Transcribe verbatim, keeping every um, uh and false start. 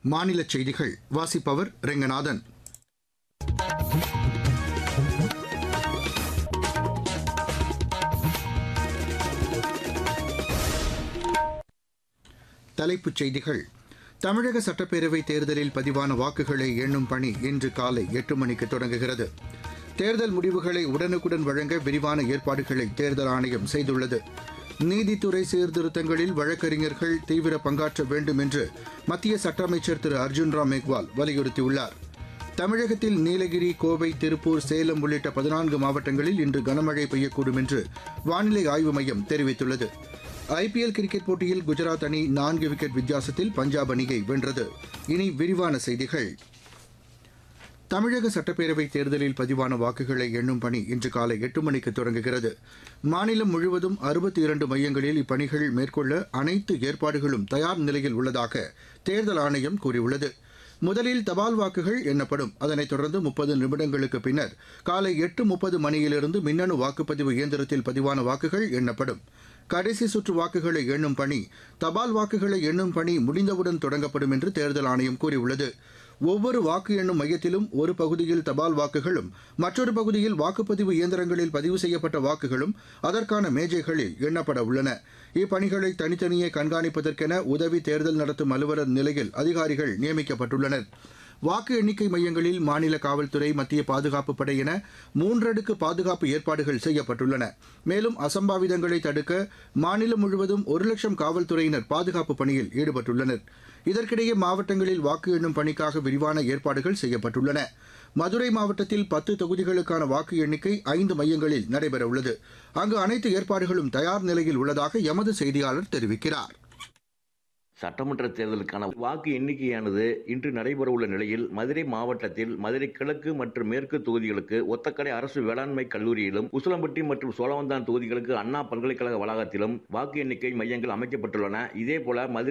மாநில செய்திகள் வாசிப்பவர் ரெங்கநாதன். தலைப்புச் செய்திகள். தமிழக சட்டப்பேரவை தேர்தலில் பதிவான வாக்குகளை எண்ணும் பணி இன்று காலை எட்டு மணிக்கு தொடங்குகிறது. தேர்தல் முடிவுகளை உடனுக்குடன் வழங்க விரிவான ஏற்பாடுகளை தேர்தல் ஆணையம் செய்துள்ளது. நீதித்துறை சீர்திருத்தங்களில் வழக்கறிஞர்கள் தீவிர பங்காற்ற வேண்டும் என்று மத்திய சட்ட அமைச்சர் திரு அர்ஜுன் ராம் மேக்வால் வலியுறுத்தியுள்ளார். தமிழகத்தில் நீலகிரி, கோவை, திருப்பூர், சேலம் உள்ளிட்ட பதினான்கு மாவட்டங்களில் இன்று கனமழை பெய்யக்கூடும் என்று வானிலை ஆய்வு மையம் தெரிவித்துள்ளது. ஐபிஎல் கிரிக்கெட் போட்டியில் குஜராத் அணி நான்கு விக்கெட் வித்தியாசத்தில் பஞ்சாப் அணியை வென்றது. இனி விரிவான செய்திகள். தமிழக சட்டப்பேரவைத் தேர்தலில் பதிவான வாக்குகளை எண்ணும் பணி இன்று காலை எட்டு மணிக்கு தொடங்குகிறது. மாநிலம் முழுவதும் அறுபத்தி இரண்டு மையங்களில் இப்பணிகள் மேற்கொள்ள அனைத்து ஏற்பாடுகளும் தயார் நிலையில் உள்ளதாக தேர்தல் ஆணையம் கூறியுள்ளது. முதலில் தபால் வாக்குகள் எண்ணப்படும். அதனைத் தொடர்ந்து முப்பது நிமிடங்களுக்கு பின்னர் காலை எட்டு முப்பது மணியிலிருந்து மின்னணு வாக்குப்பதிவு இயந்திரத்தில் பதிவான வாக்குகள் எண்ணப்படும். கடைசி சுற்று வாக்குகளை எண்ணும் பணி தபால் வாக்குகளை எண்ணும் பணி முடிந்தவுடன் தொடங்கப்படும் என்று தேர்தல் ஆணையம் கூறியுள்ளது. ஒவ்வொரு வாக்கு எண்ணும் மையத்திலும் ஒரு பகுதியில் தபால் வாக்குகளும் மற்றொரு பகுதியில் வாக்குப்பதிவு இயந்திரங்களில் பதிவு செய்யப்பட்ட வாக்குகளும் அதற்கான மேஜைகளில் எண்ணப்பட உள்ளன. இப்பணிகளை தனித்தனியே கண்காணிப்பதற்கென உதவி தேர்தல் நடத்தும் அலுவலர் நிலையில் அதிகாரிகள் நியமிக்கப்பட்டுள்ளனர். வாக்கு எண்ணிக்கை மையங்களில் மாநில காவல்துறை, மத்திய பாதுகாப்பு படை என மூன்றடுக்கு பாதுகாப்பு ஏற்பாடுகள் செய்யப்பட்டுள்ளன. மேலும் அசம்பாவிதங்களை தடுக்க மாநிலம் முழுவதும் ஒரு லட்சம் காவல்துறையினர் பாதுகாப்பு பணியில் ஈடுபட்டுள்ளனர். இதற்கிடையே மாவட்டங்களில் வாக்கு எண்ணும் பணிக்காக விரிவான ஏற்பாடுகள் செய்யப்பட்டுள்ளன. மதுரை மாவட்டத்தில் பத்து தொகுதிகளுக்கான வாக்கு எண்ணிக்கை ஐந்து மையங்களில் நடைபெறவுள்ளது. அங்கு அனைத்து ஏற்பாடுகளும் தயார் நிலையில் உள்ளதாக எமது செய்தியாளர் தெரிவிக்கிறார். சட்டமன்ற தேர்தலுக்கான வாக்கு எண்ணிக்கையானது இன்று நடைபெறவுள்ள நிலையில் மதுரை மாவட்டத்தில் மதுரை கிழக்கு மற்றும் மேற்கு தொகுதிகளுக்கு ஒத்தக்கடை அரசு வேளாண்மை கல்லூரியிலும், உசிலம்பட்டி மற்றும் சோழவந்தான் தொகுதிகளுக்கு அண்ணா பல்கலைக்கழக வளாகத்திலும் வாக்கு எண்ணிக்கை மையங்கள் அமைக்கப்பட்டுள்ளன. இதேபோல மதுரை